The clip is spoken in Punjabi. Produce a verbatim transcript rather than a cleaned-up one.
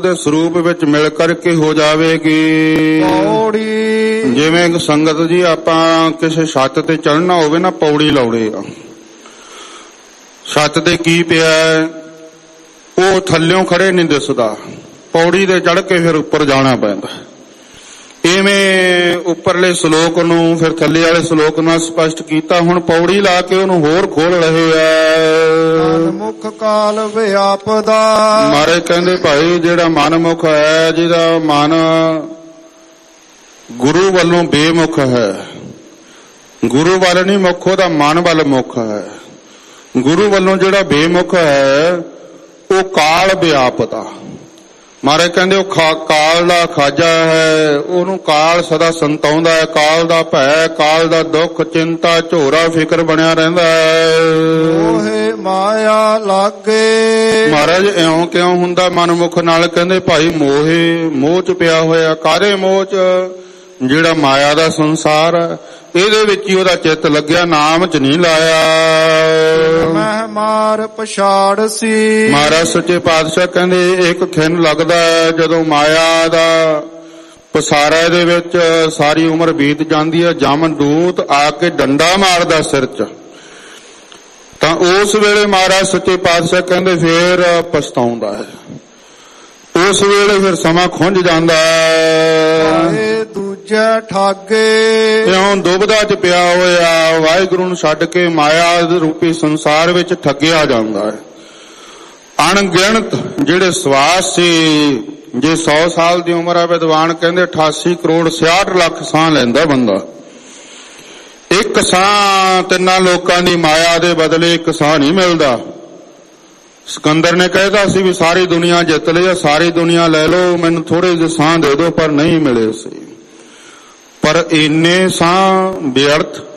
ਦੇ ਸਰੂਪ ਵਿੱਚ ਮਿਲ ਕਰਕੇ ਹੋ ਜਾਵੇਗੀ। ਪੌੜੀ ਜਿਵੇਂ ਸੰਗਤ ਜੀ ਆਪਾਂ ਕਿਸੇ ਛੱਤ ਤੇ ਚੜ੍ਹਨਾ ਹੋਵੇ ਨਾ, ਪੌੜੀ ਲਾਉਣੇ ਆ। ਛੱਤ ਤੇ ਕੀ ਪਿਆ, ਉਹ ਥੱਲਿਓਂ ਖੜੇ ਨਹੀਂ ਦਿਸਦਾ, ਪੌੜੀ ਤੇ ਚੜ੍ਹ ਕੇ ਫਿਰ ਉੱਪਰ ਜਾਣਾ ਪੈਂਦਾ। ਇਵੇਂ ਉੱਪਰਲੇ ਸ਼ਲੋਕ ਨੂੰ ਫਿਰ ਥੱਲੇ ਵਾਲੇ ਸ਼ਲੋਕ ਨਾਲ ਸਪਸ਼ਟ ਕੀਤਾ। ਹੁਣ ਪੌੜੀ ਲਾ ਕੇ ਉਹਨੂੰ ਹੋਰ ਖੋਲ ਰਹੇ ਆ। ਮਨਮੁਖ ਕਾਲ ਵਿਆਪਦਾ। ਮਹਾਰਾਜ ਕਹਿੰਦੇ ਭਾਈ ਜਿਹੜਾ ਮਨਮੁਖ ਹੈ, ਜਿਹਦਾ ਮਨ ਗੁਰੂ ਵੱਲੋਂ ਬੇਮੁਖ ਹੈ, ਗੁਰੂ ਵੱਲ ਨਹੀਂ ਮੁਖ, ਉਹਦਾ ਮਨ ਵੱਲ ਮੁਖ ਹੈ। ਗੁਰੂ ਵੱਲੋਂ ਜਿਹੜਾ ਬੇਮੁਖ ਹੈ ਉਹ ਕਾਲ ਵਿਆਪਦਾ। ਮਹਾਰਾਜ ਕਹਿੰਦੇ ਉਹ ਕਾਲ ਦਾ ਖਾਜਾ ਹੈ, ਉਹਨੂੰ ਕਾਲ ਸਦਾ ਸੰਤਾਉਂਦਾ ਹੈ। ਕਾਲ ਦਾ ਭੈ, ਕਾਲ ਦਾ ਦੁੱਖ, ਚਿੰਤਾ, ਝੋਰਾ ਫਿਕਰ ਬਣਿਆ ਰਹਿੰਦਾ ਹੈ। ਮੋਹੇ ਮਾਇਆ ਲਾਗੇ। ਮਹਾਰਾਜ ਇਉਂ ਕਿਉਂ ਹੁੰਦਾ ਮਨਮੁਖ ਨਾਲ? ਕਹਿੰਦੇ ਭਾਈ ਮੋਹੇ, ਮੋਹ ਚ ਪਿਆ ਹੋਇਆ। ਕਾਰੇ ਮੋਹ ਚ? ਜਿਹੜਾ ਮਾਇਆ ਦਾ ਸੰਸਾਰ ਹੈ, ਇਹਦੇ ਵਿੱਚ ਹੀ ਉਹਦਾ ਚਿੱਤ ਲੱਗਿਆ, ਨਾਮ ਚ ਨਹੀਂ ਲਾਇਆ। ਮੈਂ ਮਾਰ ਪਛਾੜ ਸੀ। ਮਹਾਰਾਜ ਸੱਚੇ ਪਾਤਸ਼ਾਹ ਕਹਿੰਦੇ ਇੱਕ ਖਿੰਨ ਲੱਗਦਾ ਹੈ ਜਦੋਂ ਮਾਇਆ ਦਾ ਪਸਾਰਾ ਇਹਦੇ ਵਿੱਚ ਸਾਰੀ ਉਮਰ ਬੀਤ ਜਾਂਦੀ ਹੈ। ਜਮ ਦੂਤ ਆ ਕੇ ਡੰਡਾ ਮਾਰਦਾ ਸਿਰ ਚ, ਤਾਂ ਉਸ ਵੇਲੇ ਮਹਾਰਾਜ ਸੱਚੇ ਪਾਤਸ਼ਾਹ ਕਹਿੰਦੇ ਫੇਰ ਪਛਤਾਉਂਦਾ ਹੈ। ਉਸ ਵੇਲੇ ਫਿਰ ਸਮਾਂ ਖੁੰਝ ਜਾਂਦਾ ਹੈ। ਦੂਜੇ ਠਾਗੇ ਇਉਂ ਦੁਬਦਾ ਚ ਪਿਆ ਹੋਇਆ ਵਾਹਿਗੁਰੂ ਨੂੰ ਛੱਡ ਕੇ ਮਾਇਆ ਰੂਪੀ ਸੰਸਾਰ ਵਿੱਚ ਠੱਗਿਆ ਜਾਂਦਾ ਹੈ। ਅਣਗਿਣਤ ਜਿਹੜੇ ਸਵਾਸ ਸੀ, ਜੇ ਸੌ ਸਾਲ ਦੀ ਉਮਰ ਆ, ਵਿਦਵਾਨ ਕਹਿੰਦੇ ਅਠਾਸੀ ਕਰੋੜ ਛਿਆਹਠ ਲੱਖ ਸਾਹ ਲੈਂਦਾ ਬੰਦਾ। ਇੱਕ ਸਾਹ ਤਿੰਨਾਂ ਲੋਕਾਂ ਦੀ ਮਾਇਆ ਦੇ ਬਦਲੇ ਇੱਕ ਸਾਹ ਨਹੀਂ ਮਿਲਦਾ। ਸਿਕੰਦਰ ਨੇ ਕਹਿਤਾ ਸੀ ਵੀ ਸਾਰੀ ਦੁਨੀਆ ਜਿੱਤ ਲਈ, ਸਾਰੀ ਦੁਨੀਆ ਲੈ ਲਓ, ਮੈਨੂੰ ਥੋੜੇ ਜਿਹੇ ਸਾਹ ਦੇ ਦਿਓ, ਪਰ ਨਹੀਂ ਮਿਲੇ ਸੀ। ਪਰ ਇੰਨੇ ਸਾਹ ਵਿਅਰਥ